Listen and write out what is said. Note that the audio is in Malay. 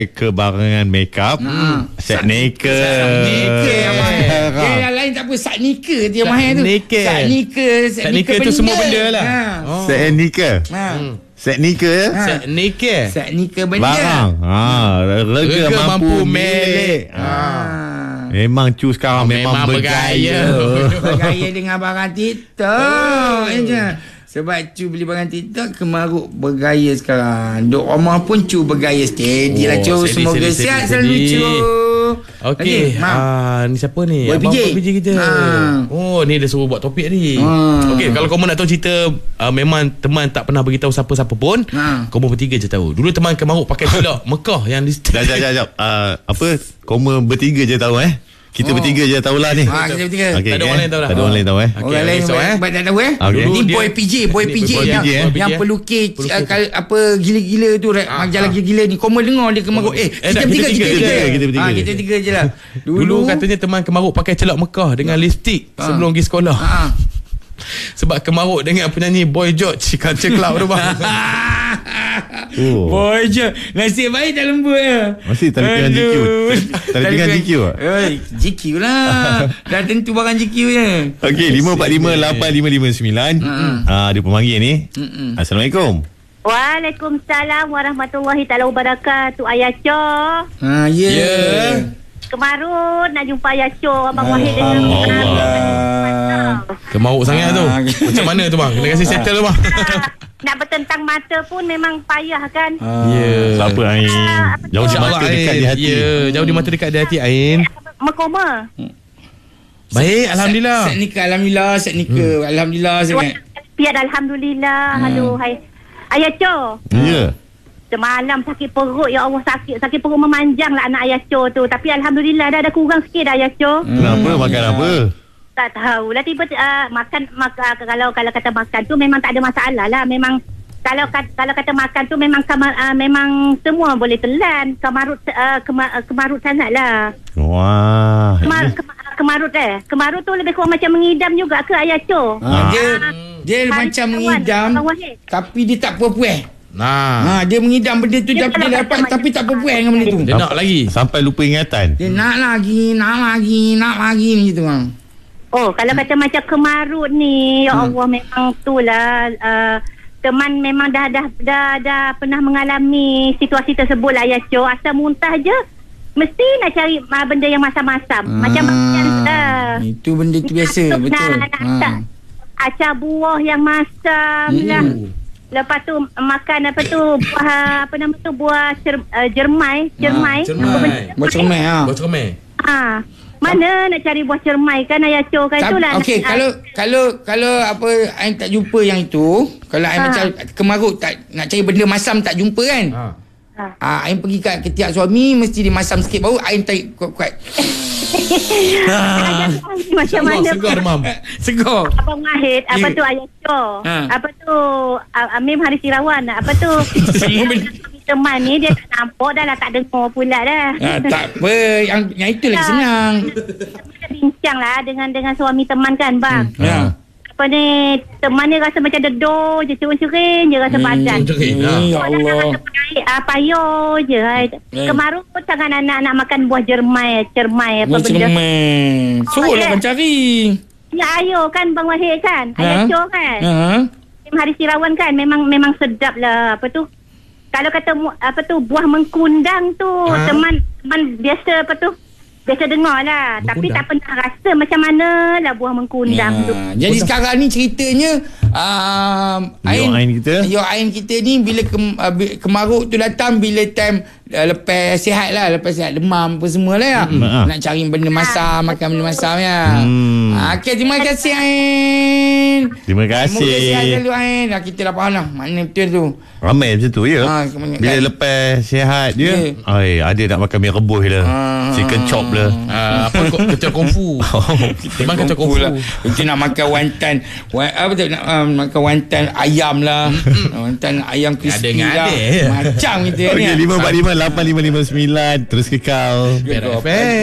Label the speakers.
Speaker 1: kebarangan makeup, set naked.
Speaker 2: Yang lain tak apa, set nikah dia mahal tu. Set nikah
Speaker 3: tu semua benda lah.
Speaker 1: Set nikah. Set nikah.
Speaker 2: Set nikah benda.
Speaker 1: Barang. Rega mampu milik. Memang cu sekarang memang bergaya.
Speaker 2: Bergaya dengan barang TikTok je. Sebab cu beli barang TikTok, kemaruk bergaya sekarang. Duk rumah pun cu bergaya. Steady lah cu. Semoga sihat selalu cu.
Speaker 3: Okey, ni siapa ni?
Speaker 2: Boy
Speaker 3: Abang
Speaker 2: PJ.
Speaker 3: PJ kita. Oh, ni dia suruh buat topik ni. Okey, kalau kamu nak tahu cerita memang teman tak pernah beritahu siapa-siapa pun, kamu bertiga je tahu. Dulu teman kemaruk pakai celak Mekah yang di
Speaker 1: Jap. Apa? Kamu bertiga je tahu Kita bertiga je tahulah ni.
Speaker 2: Kita bertiga.
Speaker 1: Okay,
Speaker 3: tak ada orang lain tahu lah.
Speaker 1: Tak ada orang lain tahu
Speaker 2: Orang lain tak tahu
Speaker 1: Okay.
Speaker 2: Ni Boy PJ yang pelukis apa gila-gila tu, majalah gila-gila ni. Kau dengar dia kemaruk. Kita bertiga je lah.
Speaker 3: Dulu katanya teman kemaruk pakai celak Mekah dengan lipstick sebelum pergi sekolah. Sebab kemaruk dengan penyanyi Boy George Culture Club tu bang.
Speaker 2: Boy je. Nasib baik tak lembut ya.
Speaker 1: Masih tali pinggan GQ. Tali pinggan GQ
Speaker 2: GQ lah. Dah tentu barang GQ je.
Speaker 1: Okey, 5458559. Ada pemanggil ni. Assalamualaikum.
Speaker 4: Waalaikumsalam warahmatullahi taala wabarakatuh. Ayah Cho.
Speaker 2: Ya.
Speaker 4: Kemarut nak jumpa Ayah Cho, Abang Wahid dengan
Speaker 3: Kemaruk sangat tu. Macam mana tu bang? Kena kasi settle tu bang.
Speaker 4: Nak bertentang mata pun memang payah kan.
Speaker 1: Siapa Ain? Jauh di mata dekat di hati.
Speaker 3: Jauh di mata dekat di hati Ain.
Speaker 4: Mekoma.
Speaker 3: Baik, alhamdulillah.
Speaker 2: Set nikah alhamdulillah sangat.
Speaker 4: Piat alhamdulillah. Halo, hai. Ayah Cho.
Speaker 1: Ya.
Speaker 4: Semalam sakit perut, ya Allah, sakit perut memanjang lah anak Ayah Cho tu. Tapi alhamdulillah dah ada kurang sikit dah Ayah Cho.
Speaker 1: Kenapa? Makan apa?
Speaker 4: Tak tahu lah, makan kalau kata makan tu memang tak ada masalah lah. Memang kalau kata makan tu memang memang semua boleh telan. Kemarut sangat lah.
Speaker 1: Wah.
Speaker 4: Kemarut tu lebih kurang macam mengidam juga ke Ayah Cho?
Speaker 2: Dia macam mengidam tapi dia tak puas-puas. Dia mengidam benda tu, dia dapat tapi tak puas dengan benda tu.
Speaker 3: Dia nak lagi
Speaker 1: sampai lupa ingatan.
Speaker 2: Dia nak lagi macam tu bang.
Speaker 4: Oh, kalau kata macam kemarut ni, ya Allah, memang tu lah. Teman memang dah pernah mengalami situasi tersebut lah Ayah Cho. Asal muntah je mesti nak cari benda yang masam-masam. Macam
Speaker 2: itu benda tu biasa. Betul.
Speaker 4: Acah buah yang masam lah. Lepas tu makan buah jermai.
Speaker 2: Buah cermai.
Speaker 4: Mana nak cari buah cermai kan Ayah Cho kan. Itulah.
Speaker 2: Okey, kalau apa Ain tak jumpa yang itu, kalau Ain macam kemarut tak nak cari benda masam tak jumpa kan. Ain pergi kat ketiak suami, mesti dia masam sikit baru Ain tarik kuat-kuat.
Speaker 4: Macam mana
Speaker 3: segar mam.
Speaker 2: Segar.
Speaker 4: Abang Wahid, apa tu Ayah Cho, apa tu Amim Haris Irawan, apa tu teman ni dia tak nampak dah lah, tak dengar pula dah.
Speaker 2: Tak apa, yang itu lagi senang.
Speaker 4: Kita bincang lah dengan suami teman kan bang. Apa ni, teman ni rasa macam dedo je, cering-cering je rasa badan.
Speaker 2: Ya Allah.
Speaker 4: Payah je. Kemarut pun sangat nak makan buah cermai apa benda.
Speaker 2: Cermai. Suruhlah abang cari.
Speaker 4: Ya ayo kan Bang Wahid kan. Ayah Cho kan. Haris Irawan kan, memang sedap lah. Apa tu? Kalau kata buah mengkundang tu, teman biasa biasa dengar lah. Tapi tak pernah rasa macam mana lah buah mengkundang tu.
Speaker 2: Jadi sekarang ni ceritanya Ain kita ni bila kemaruk tu datang, bila time lepas sihat demam apa semua lah nak cari benda masam, makan benda masam ya. Okay, terima kasih Ain.
Speaker 1: Terima kasih.
Speaker 2: Semoga sihat selalu Ain. Kita dah faham lah makna betul tu.
Speaker 1: Ramai macam tu ya. Bila lepas sihat dia ada nak makan mi rebus lah, chicken chop lah,
Speaker 3: apa kecil kungfu. Memang kecil kungfu lah.
Speaker 2: Kita nak makan wantan, apa tu, nak makan wantan ayam lah. Wantan ayam crispy lah. Macam kita ni.
Speaker 1: Okey, 5458559 terus kekal.